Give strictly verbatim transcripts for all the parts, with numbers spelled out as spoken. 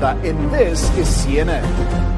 Acosta, and this is C N N.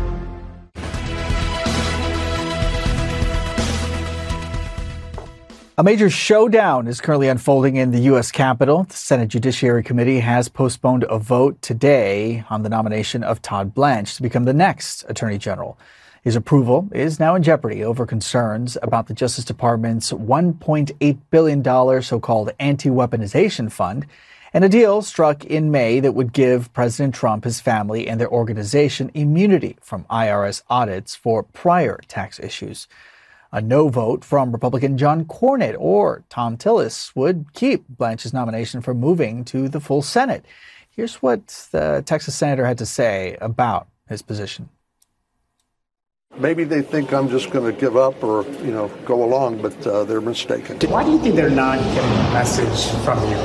A major showdown is currently unfolding in the U S Capitol. The Senate Judiciary Committee has postponed a vote today on the nomination of Todd Blanche to become the next Attorney General. His approval is now in jeopardy over concerns about the Justice Department's one point eight billion dollars so-called anti-weaponization fund and a deal struck in May that would give President Trump, his family, and their organization immunity from I R S audits for prior tax issues. A no vote from Republican John Cornyn or Thom Tillis would keep Blanche's nomination from moving to the full Senate. Here's what the Texas senator had to say about his position. Maybe they think I'm just going to give up or, you know, go along, but uh, they're mistaken. Why do you think they're not getting a message from you?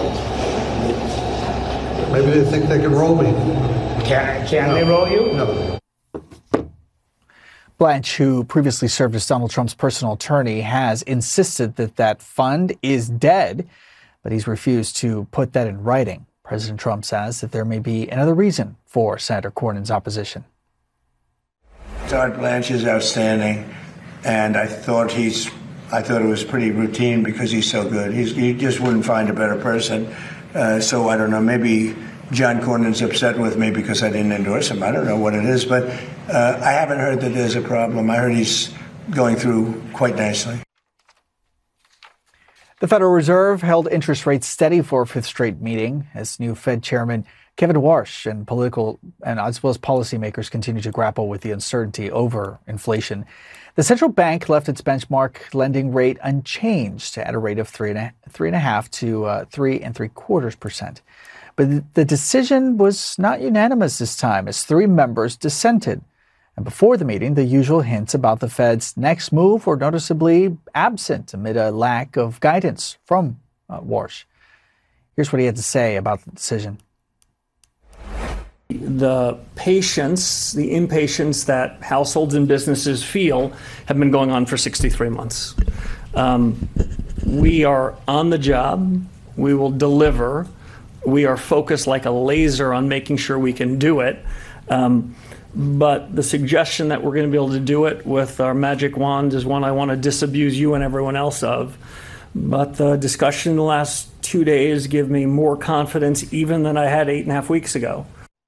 Maybe they think they can roll me. Can, can no. they roll you? No. Blanche, who previously served as Donald Trump's personal attorney, has insisted that that fund is dead, but he's refused to put that in writing. President Trump says that there may be another reason for Senator Cornyn's opposition. Todd Blanche is outstanding, and I thought he's, I thought it was pretty routine because he's so good. He's, you just wouldn't find a better person. Uh, so I don't know, maybe John Cornyn's upset with me because I didn't endorse him. I don't know what it is, but uh, I haven't heard that there's a problem. I heard he's going through quite nicely. The Federal Reserve held interest rates steady for a fifth straight meeting as new Fed Chairman Kevin Warsh and political and as well as policymakers continue to grapple with the uncertainty over inflation. The central bank left its benchmark lending rate unchanged at a rate of three and a, three and a half to uh, three and three quarters percent. But the decision was not unanimous this time as three members dissented. And before the meeting, the usual hints about the Fed's next move were noticeably absent amid a lack of guidance from uh, Warsh. Here's what he had to say about the decision. The patience, the impatience that households and businesses feel have been going on for sixty-three months. Um, we are on the job. We will deliver. We are focused like a laser on making sure we can do it. Um, but the suggestion that we're going to be able to do it with our magic wand is one I want to disabuse you and everyone else of. But the discussion in the last two days give me more confidence even than I had eight and a half weeks ago.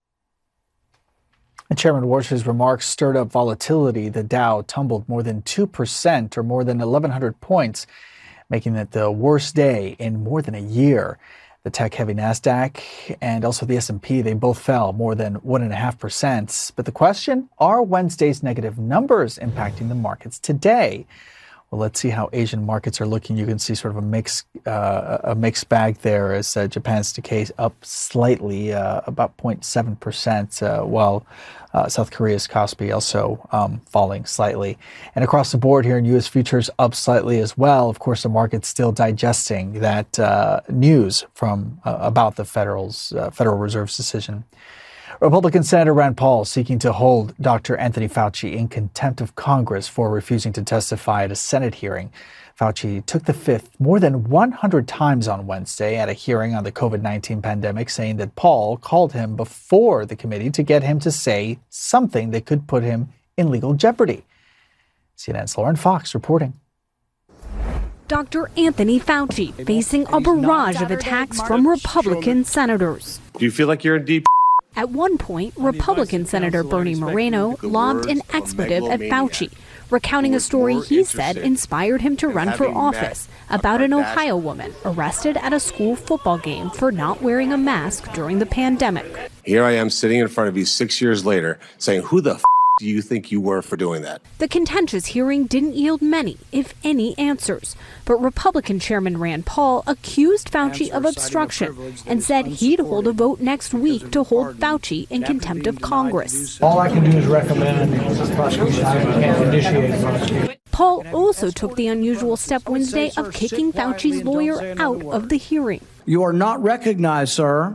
And Chairman Warsh's remarks stirred up volatility. The Dow tumbled more than two percent or more than eleven hundred points, making it the worst day in more than a year. The tech-heavy NASDAQ and also the S and P, they both fell more than one point five percent. But the question, are Wednesday's negative numbers impacting the markets today? Well, let's see how Asian markets are looking. You can see sort of a mix, uh, a mixed bag there as uh, Japan's Nikkei up slightly, uh, about zero point seven percent, uh, while uh, South Korea's Kospi also um, falling slightly. And across the board here in U S futures up slightly as well. Of course, the market's still digesting that uh, news from uh, about the Federal's, uh, Federal Reserve's decision. Republican Senator Rand Paul seeking to hold Doctor Anthony Fauci in contempt of Congress for refusing to testify at a Senate hearing. Fauci took the fifth more than one hundred times on Wednesday at a hearing on the covid nineteen pandemic, saying that Paul called him before the committee to get him to say something that could put him in legal jeopardy. C N N's Lauren Fox reporting. Doctor Anthony Fauci facing a barrage of attacks from Republican senators. Do you feel like you're in deep? At one point, Republican Senator Bernie Moreno lobbed an expletive at Fauci, recounting a story he said inspired him to run for office about an Ohio woman arrested at a school football game for not wearing a mask during the pandemic. Here I am sitting in front of you six years later saying, who the f- do you think you were for doing that? The contentious hearing didn't yield many, if any, answers. But Republican Chairman Rand Paul accused Fauci of obstruction and said he'd hold a vote next week to hold Fauci in contempt of Congress. All I can do is recommend prosecution. I can't initiate prosecution. Paul also took the unusual step Wednesday of kicking Fauci's lawyer out of the hearing. You are not recognized, sir.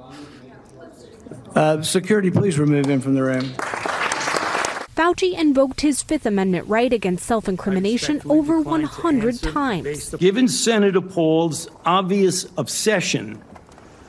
Uh, security, please remove him from the room. Fauci invoked his Fifth Amendment right against self-incrimination over one hundred times. Given Senator Paul's obvious obsession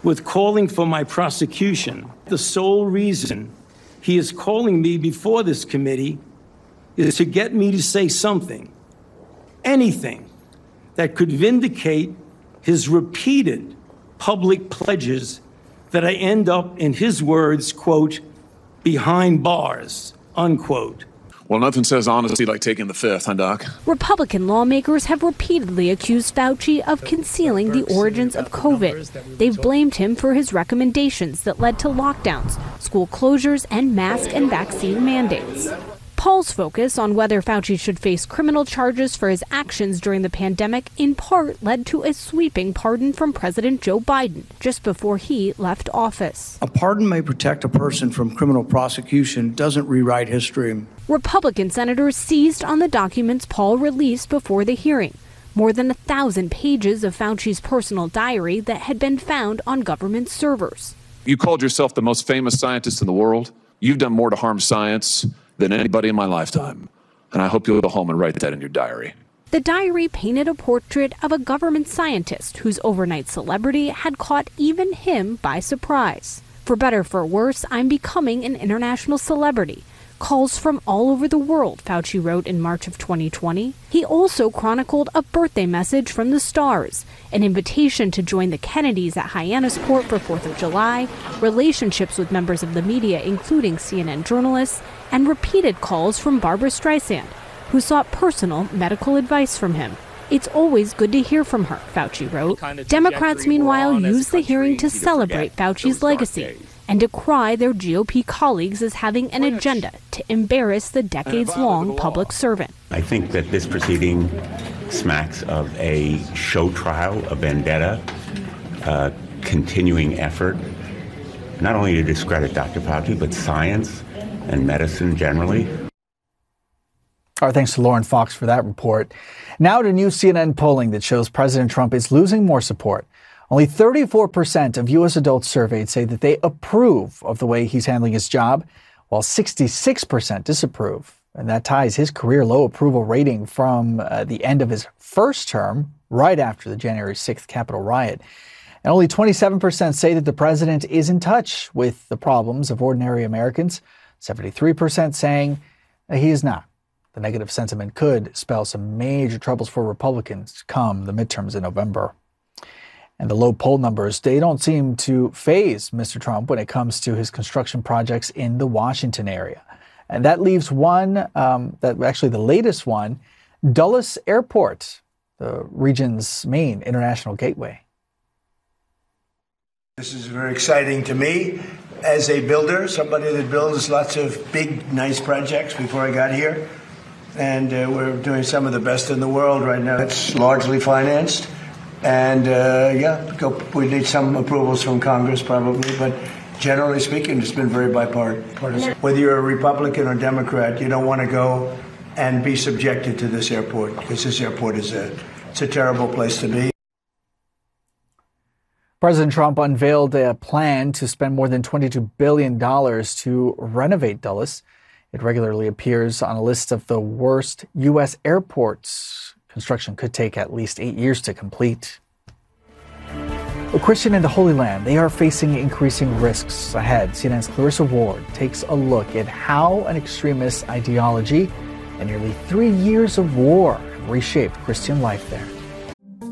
with calling for my prosecution. The sole reason he is calling me before this committee is to get me to say something, anything, that could vindicate his repeated public pledges that I end up, in his words, quote, behind bars, unquote. Well, nothing says honesty like taking the fifth, huh, Doc? Republican lawmakers have repeatedly accused Fauci of concealing the origins of COVID. They've blamed him for his recommendations that led to lockdowns, school closures, and mask and vaccine mandates. Paul's focus on whether Fauci should face criminal charges for his actions during the pandemic in part led to a sweeping pardon from President Joe Biden just before he left office. A pardon may protect a person from criminal prosecution, doesn't rewrite history. Republican senators seized on the documents Paul released before the hearing. More than a thousand pages of Fauci's personal diary that had been found on government servers. You called yourself the most famous scientist in the world. You've done more to harm science than anybody in my lifetime. And I hope you'll go home and write that in your diary. The diary painted a portrait of a government scientist whose overnight celebrity had caught even him by surprise. For better or for worse, I'm becoming an international celebrity. Calls from all over the world, Fauci wrote in March of twenty twenty. He also chronicled a birthday message from the stars, an invitation to join the Kennedys at Hyannisport for fourth of July, relationships with members of the media, including C N N journalists, and repeated calls from Barbra Streisand, who sought personal medical advice from him. It's always good to hear from her, Fauci wrote. Democrats, meanwhile, used the hearing to celebrate Fauci's legacy and decry their G O P colleagues as having an agenda to embarrass the decades-long public servant. I think that this proceeding smacks of a show trial, a vendetta, a continuing effort, not only to discredit Doctor Fauci, but science and medicine generally. Our thanks to Lauren Fox for that report. Now to new C N N polling that shows President Trump is losing more support. Only thirty-four percent of U S adults surveyed say that they approve of the way he's handling his job, while sixty-six percent disapprove. And that ties his career low approval rating from uh, the end of his first term, right after the January sixth Capitol riot. And only twenty-seven percent say that the president is in touch with the problems of ordinary Americans, seventy-three percent saying that he is not. The negative sentiment could spell some major troubles for Republicans come the midterms in November. And the low poll numbers, they don't seem to faze Mister Trump when it comes to his construction projects in the Washington area. And that leaves one, um, that actually the latest one, Dulles Airport, the region's main international gateway. This is very exciting to me as a builder, somebody that builds lots of big, nice projects before I got here. And uh, we're doing some of the best in the world right now. It's largely financed. And, uh, yeah, go, we need some approvals from Congress probably, but generally speaking, it's been very bipartisan. Whether you're a Republican or Democrat, you don't want to go and be subjected to this airport, because this airport is a, it's a terrible place to be. President Trump unveiled a plan to spend more than twenty-two billion dollars to renovate Dulles. It regularly appears on a list of the worst U S airports. Construction could take at least eight years to complete. A Christian in the Holy Land, they are facing increasing risks ahead. C N N's Clarissa Ward takes a look at how an extremist ideology and nearly three years of war have reshaped Christian life there.